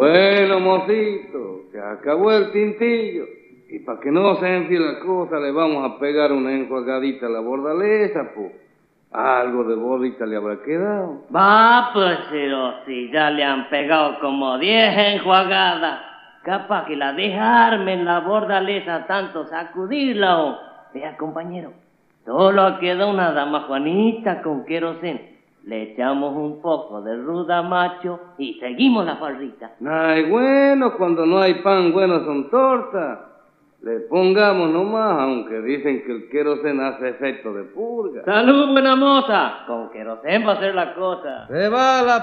Bueno, mocito, se acabó el tintillo. Y para que no se enfríe la cosa, le vamos a pegar una enjuagadita a la bordaleza, pues. Algo de bolita le habrá quedado. Va, pues, pero si ya le han pegado como 10 enjuagadas. Capaz que la dejarme en la bordaleza tanto sacudirla o... Vea, compañero, solo queda una dama Juanita con queroseno. Le echamos un poco de ruda macho y seguimos la farrita. Ay, bueno, cuando no hay pan, bueno son tortas. Le pongamos nomás, aunque dicen que el queroseno hace efecto de purga. ¡Salud, buena moza! Con queroseno va a ser la cosa. Se va la